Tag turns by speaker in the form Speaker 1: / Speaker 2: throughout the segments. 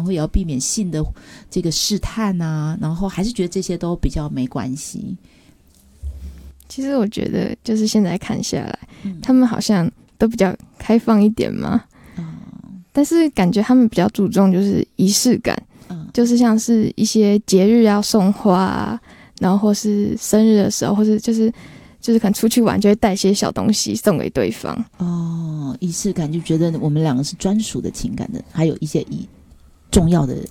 Speaker 1: 后也要避免性的这个试探啊，然后还是觉得这些都比较没关系？
Speaker 2: 其实我觉得就是现在看下来，他们好像都比较开放一点嘛，但是感觉他们比较注重就是仪式感，就是像是一些节日要送花啊，然后或是生日的时候，或是就是可能出去玩就会带一些小东西送给对方。
Speaker 1: 仪式感就觉得我们两个是专属的情感的，还有一些重要的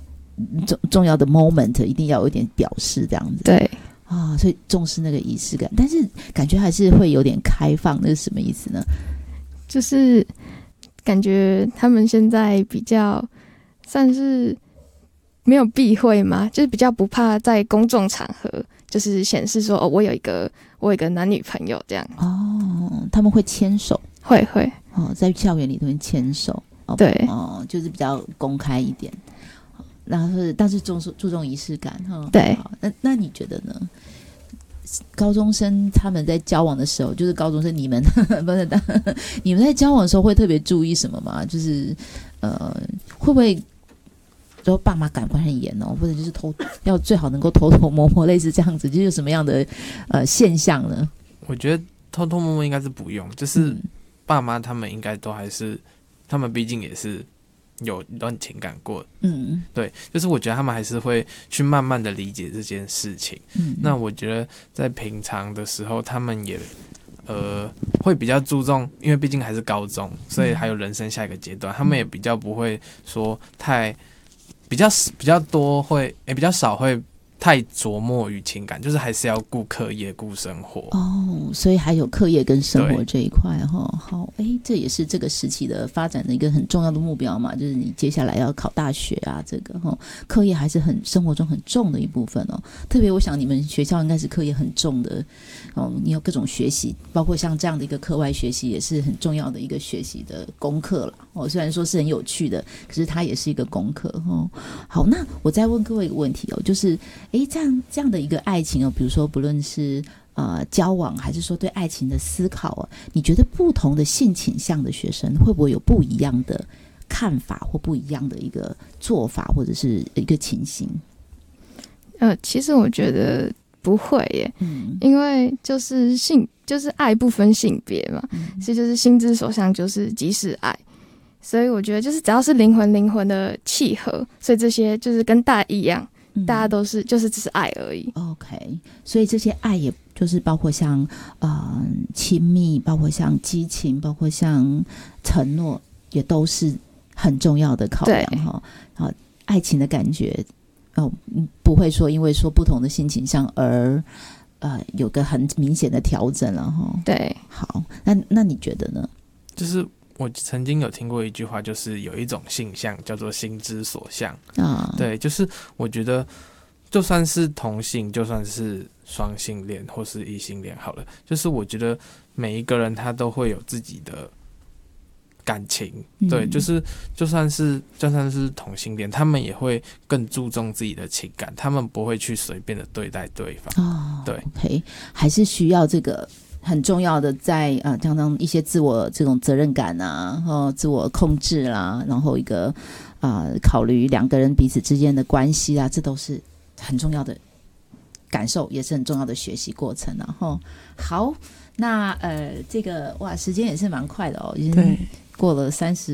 Speaker 1: moment 一定要有一点表示这样子。
Speaker 2: 对
Speaker 1: 所以重视那个仪式感，但是感觉还是会有点开放，那是什么意思呢？
Speaker 2: 就是感觉他们现在比较算是没有避讳嘛，就是比较不怕在公众场合就是显示说我有一个男女朋友这样。
Speaker 1: 他们会牵手？会在校园里头牵手。
Speaker 2: 对
Speaker 1: 就是比较公开一点，然后但是注重仪式感。
Speaker 2: 对。
Speaker 1: 那你觉得呢？高中生他们在交往的时候，就是高中生你们不是你们在交往的时候会特别注意什么吗？就是会不会说爸妈感官很严或者就是要最好能够偷偷摸摸，类似这样子，就是有什么样的现象呢？
Speaker 3: 我觉得偷偷摸摸应该是不用，就是爸妈他们应该都还是，他们毕竟也是有一段情感过的，对，就是我觉得他们还是会去慢慢的理解这件事情。那我觉得在平常的时候，他们也会比较注重，因为毕竟还是高中，所以还有人生下一个阶段，他们也比较不会说比较多会比较少会太琢磨于情感，就是还是要顾课业顾生活。
Speaker 1: 所以还有课业跟生活这一块。好，这也是这个时期的发展的一个很重要的目标嘛，就是你接下来要考大学啊，这个课业还是生活中很重的一部分特别我想你们学校应该是课业很重的你有各种学习，包括像这样的一个课外学习也是很重要的一个学习的功课啦。虽然说是很有趣的，可是它也是一个功课好，那我再问各位一个问题就是这样的一个爱情比如说不论是交往还是说对爱情的思考你觉得不同的性倾向的学生会不会有不一样的看法或不一样的一个做法或者是一个情形？
Speaker 2: 其实我觉得不会耶，因为就是爱不分性别嘛，所以就是心之所向就是即是爱，所以我觉得就是只要是灵魂的契合，所以这些就是跟大家一样，大家都是就是只是爱而已。
Speaker 1: OK， 所以这些爱也就是包括像亲密，包括像激情，包括像承诺，也都是很重要的考量爱情的感觉不会说因为说不同的性倾向而有个很明显的调整了
Speaker 2: 对，
Speaker 1: 好，那你觉得呢？
Speaker 3: 就是我曾经有听过一句话，就是有一种性向叫做心之所向对，就是我觉得就算是同性，就算是双性恋或是异性恋好了，就是我觉得每一个人他都会有自己的感情，对，就是就算是同性恋，他们也会更注重自己的情感，他们不会去随便的对待对方对
Speaker 1: ，OK， 还是需要这个很重要的在常常一些自我这种责任感自我控制啦，然后一个考虑两个人彼此之间的关系这都是很重要的感受，也是很重要的学习过程好，那这个时间也是蛮快的已经过了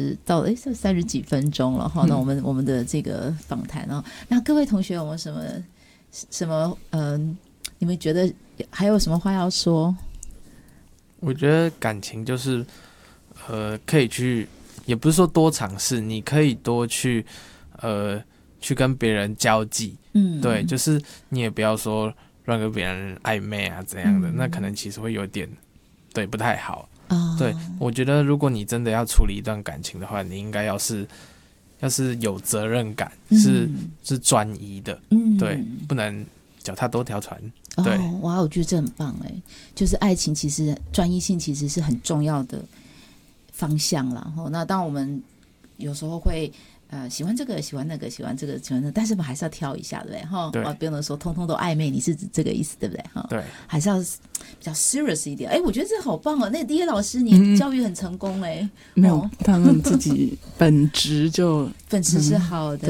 Speaker 1: 30几分钟了那我们的这个访谈那各位同学有没有什么你们觉得还有什么话要说？
Speaker 3: 我觉得感情就是可以去，也不是说多尝试，你可以多去跟别人交际对，就是你也不要说乱跟别人暧昧怎样的那可能其实会有点对不太好对，我觉得如果你真的要处理一段感情的话，你应该要是有责任感，是专一的对，不能脚踏多条船对
Speaker 1: 我觉得这很棒就是爱情其实专一性其实是很重要的方向啦那当我们有时候会喜欢这个喜欢那个喜欢这个喜欢那个，但是我们还是要挑一下对不对不能说通通都暧昧，你是指这个意思对不对
Speaker 3: 对，
Speaker 1: 还是要比较 serious 一点我觉得这好棒那第一老师你教育很成功
Speaker 4: 没有他们自己本质是好的